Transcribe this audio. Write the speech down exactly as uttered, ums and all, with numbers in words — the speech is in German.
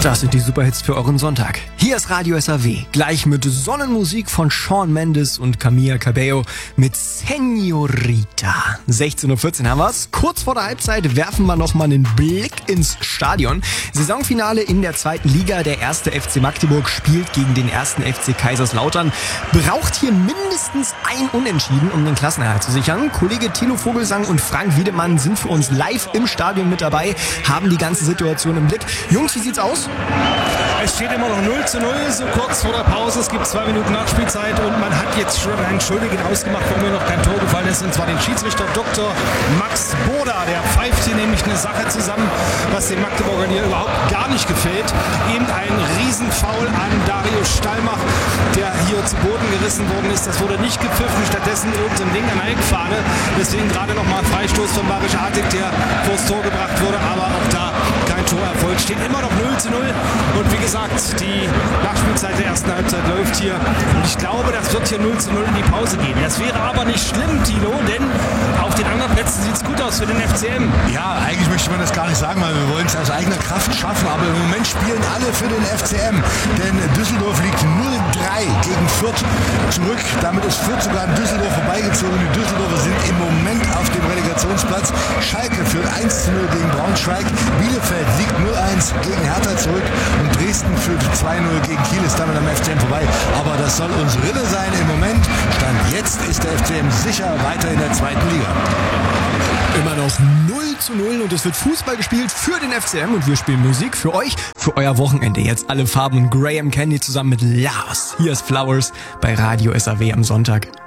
Das sind die Superhits für euren Sonntag. Hier ist Radio S A W. Gleich mit Sonnenmusik von Shawn Mendes und Camila Cabello mit Señorita. sechzehn Uhr vierzehn haben wir's. Kurz vor der Halbzeit werfen wir nochmal einen Blick ins Stadion. Saisonfinale in der zweiten Liga. Der erste F C Magdeburg spielt gegen den ersten F C Kaiserslautern. Braucht hier mindestens ein Unentschieden, um den Klassenerhalt zu sichern. Kollege Thilo Vogelsang und Frank Wiedemann sind für uns live im Stadion mit dabei, haben die ganze Situation im Blick. Jungs, wie sieht's aus? Es steht immer noch null zu null, so kurz vor der Pause. Es gibt zwei Minuten Nachspielzeit und man hat jetzt schon einen Schuldigen ausgemacht, warum mir noch kein Tor gefallen ist, und zwar den Schiedsrichter Doktor Max Boda. Der pfeift hier nämlich eine Sache zusammen, was den Magdeburgern hier überhaupt gar nicht gefällt. Eben ein Riesenfoul an Darius Stallmach, der hier zu Boden gerissen worden ist. Das wurde nicht gepfiffen, stattdessen irgendein Ding an der Eckfahne. Deswegen gerade nochmal Freistoß von Barisch Artig, der vors Tor gebracht wurde, aber auch da kein Torerfolg. Steht immer noch null zu null und wie gesagt, die Nachspielzeit der ersten Halbzeit läuft hier und ich glaube, das wird hier null zu null in die Pause gehen. Das wäre aber nicht schlimm, Tilo, denn auf den anderen Plätzen sieht es gut aus für den F C M. Ja, eigentlich möchte man das gar nicht sagen, weil wir wollen es aus eigener Kraft schaffen, aber im Moment spielen alle für den F C M, denn Düsseldorf liegt null drei gegen Fürth zurück. Damit ist Fürth sogar an Düsseldorf vorbeigezogen. Die Düsseldorfer sind im Moment auf dem Relegationsplatz. Schalke führt eins zu null gegen Braunschweig. Bielefeld liegt null eins gegen Hertha zurück und Dresden führt zwei null gegen Kiel, ist damit am F C M vorbei. Aber das soll uns Rille sein im Moment. Stand jetzt ist der F C M sicher weiter in der zweiten Liga. Immer noch null zu null und es wird Fußball gespielt für den F C M und wir spielen Musik für euch, für euer Wochenende. Jetzt alle Farben und Graham Candy zusammen mit Lars. Hier ist Flowers bei Radio S A W am Sonntag.